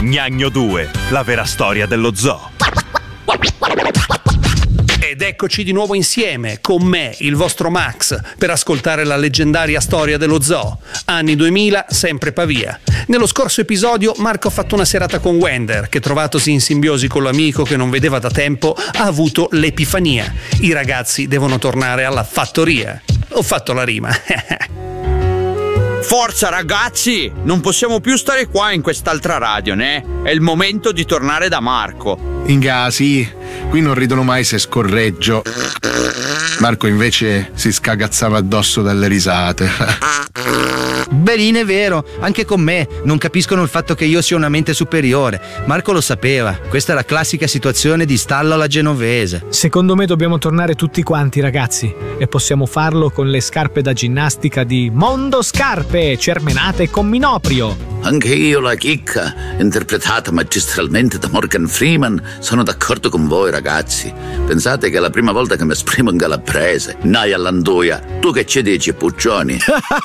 Gnagno 2, la vera storia dello zoo. Ed eccoci di nuovo insieme, con me, il vostro Max, per ascoltare la leggendaria storia dello zoo. Anni 2000, sempre Pavia. Nello scorso episodio Marco ha fatto una serata con Wender, che trovatosi in simbiosi con l'amico che non vedeva da tempo, ha avuto l'epifania. I ragazzi devono tornare alla fattoria. Ho fatto la rima. Forza ragazzi, non possiamo più stare qua in quest'altra radio, né? È il momento di tornare da Marco. Inga, sì, qui non ridono mai se scorreggio. Marco invece si scagazzava addosso dalle risate. Belin, è vero, anche con me non capiscono il fatto che io sia una mente superiore. Marco lo sapeva, questa è la classica situazione di stallo alla genovese. Secondo me dobbiamo tornare tutti quanti, ragazzi, e possiamo farlo con le scarpe da ginnastica di Mondo Scarpe, cermenate con Minoprio. Anche io, la chicca, interpretata magistralmente da Morgan Freeman, sono d'accordo con voi ragazzi. Pensate che è la prima volta che mi esprimo in calabrese. Nai all'anduia, tu che ci dici, Puccioni?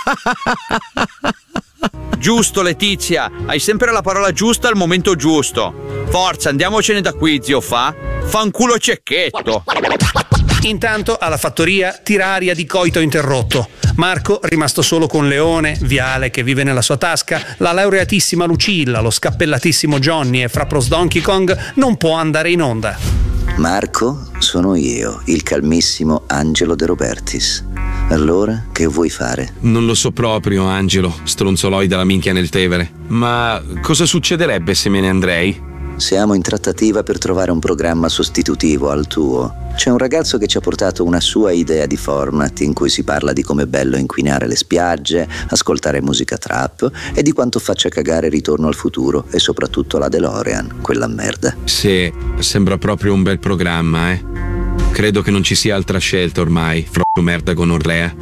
Giusto Letizia, hai sempre la parola giusta al momento giusto. Forza, andiamocene da qui, zio Fanculo cecchetto. Intanto alla fattoria tira aria di coito interrotto. Marco, rimasto solo con Leone, Viale che vive nella sua tasca, la laureatissima Lucilla, lo scappellatissimo Johnny e Frapros Donkey Kong, non può andare in onda. Marco, sono io, il calmissimo Angelo De Robertis. Allora, che vuoi fare? Non lo so proprio, Angelo, stronzoloi dalla minchia nel Tevere. Ma cosa succederebbe se me ne andrei? Siamo in trattativa per trovare un programma sostitutivo al tuo. C'è un ragazzo che ci ha portato una sua idea di format in cui si parla di com'è bello inquinare le spiagge, ascoltare musica trap e di quanto faccia cagare Ritorno al futuro e soprattutto la DeLorean, quella merda. Sì, sembra proprio un bel programma, eh. Credo che non ci sia altra scelta ormai, merda con Orlea.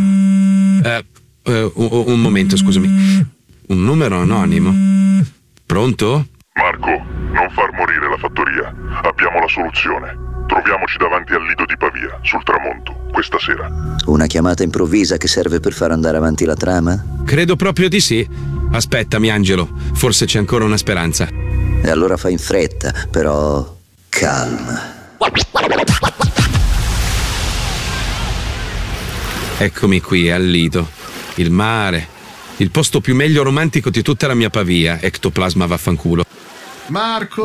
Un momento, scusami. Un numero anonimo. Pronto? Marco, non far morire la fattoria. Abbiamo la soluzione. Troviamoci davanti al lido di Pavia, sul tramonto, questa sera. Una chiamata improvvisa che serve per far andare avanti la trama? Credo proprio di sì. Aspettami, Angelo, forse c'è ancora una speranza. E allora fai in fretta, però calma. Eccomi qui, al lido. Il mare. Il posto più meglio romantico di tutta la mia Pavia. Ectoplasma vaffanculo. Marco!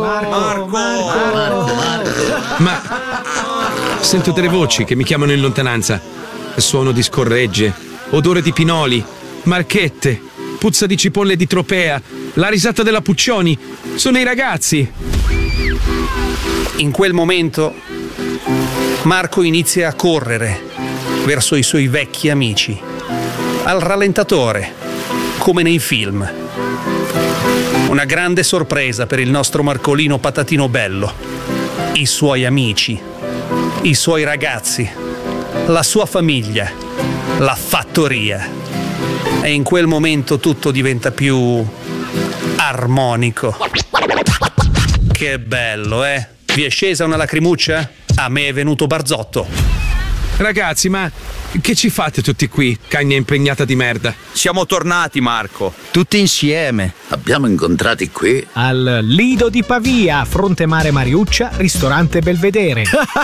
Ma sento delle voci che mi chiamano in lontananza. Suono di scorregge, odore di pinoli, marchette, puzza di cipolle di Tropea, la risata della Puccioni. Sono i ragazzi. In quel momento Marco inizia a correre verso i suoi vecchi amici, al rallentatore, come nei film. Una grande sorpresa per il nostro Marcolino Patatino Bello. I suoi amici, i suoi ragazzi, la sua famiglia, la fattoria. E in quel momento tutto diventa più armonico. Che bello, eh? Vi è scesa una lacrimuccia? A me è venuto Barzotto. Ragazzi, ma che ci fate tutti qui, cagna impegnata di merda? Siamo tornati, Marco. Tutti insieme. Abbiamo incontrati qui al Lido di Pavia, fronte mare Mariuccia, ristorante Belvedere.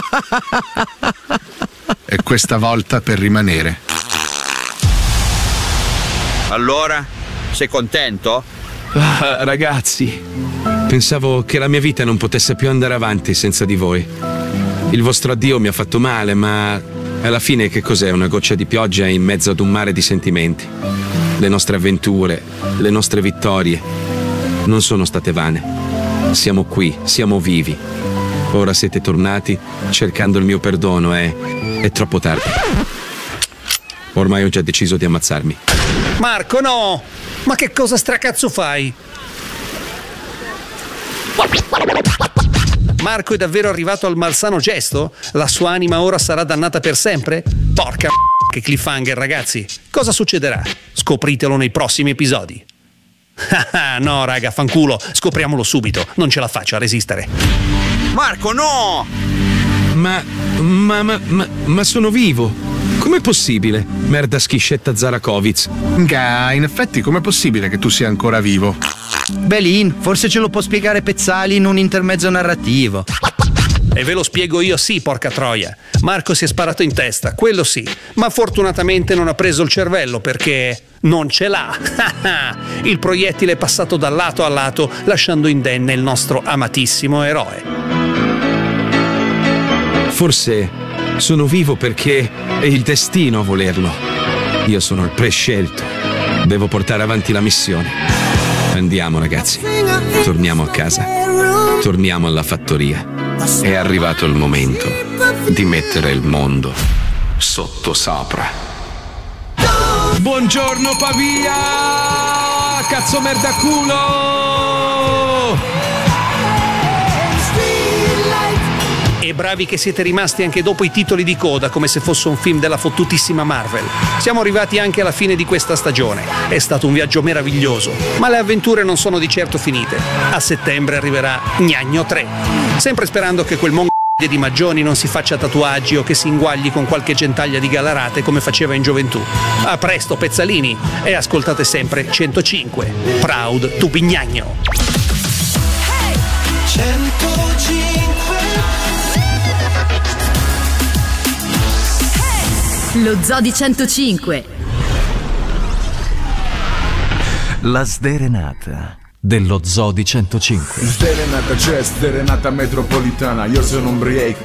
E questa volta per rimanere. Allora, sei contento? Ragazzi, pensavo che la mia vita non potesse più andare avanti senza di voi. Il vostro addio mi ha fatto male, ma alla fine che cos'è una goccia di pioggia in mezzo ad un mare di sentimenti? Le nostre avventure, le nostre vittorie non sono state vane. Siamo qui, siamo vivi. Ora siete tornati cercando il mio perdono e è troppo tardi. Ormai ho già deciso di ammazzarmi. Marco, no! Ma che cosa stracazzo fai? Marco è davvero arrivato al malsano gesto? La sua anima ora sarà dannata per sempre? Porca che cliffhanger, ragazzi! Cosa succederà? Scopritelo nei prossimi episodi. No, raga, fanculo, scopriamolo subito. Non ce la faccio a resistere. Marco, no! Ma sono vivo. Com'è possibile? Merda schiscetta Zarakovic. In effetti, com'è possibile che tu sia ancora vivo? Belin, forse ce lo può spiegare Pezzali in un intermezzo narrativo. E ve lo spiego io, sì, porca troia. Marco si è sparato in testa, quello sì, ma fortunatamente non ha preso il cervello perché non ce l'ha. Il proiettile è passato da lato a lato, lasciando indenne il nostro amatissimo eroe. Forse sono vivo perché è il destino a volerlo. Io sono il prescelto. Devo portare avanti la missione. Andiamo, ragazzi. Torniamo a casa. Torniamo alla fattoria. È arrivato il momento di mettere il mondo sotto sopra. Buongiorno Pavia! Cazzo merda culo! E bravi che siete rimasti anche dopo i titoli di coda, come se fosse un film della fottutissima Marvel. Siamo arrivati anche alla fine di questa stagione. È stato un viaggio meraviglioso, ma le avventure non sono di certo finite. A settembre arriverà Gnagno 3. Sempre sperando che quel di Maggioni non si faccia tatuaggi o che si inguagli con qualche gentaglia di galarate come faceva in gioventù. A presto, pezzalini, e ascoltate sempre 105. Proud to be Gnagno. 105. Lo Zoo di 105. La sderenata dello Zoo di 105. Sderenata c'è, sderenata metropolitana. Io sono un break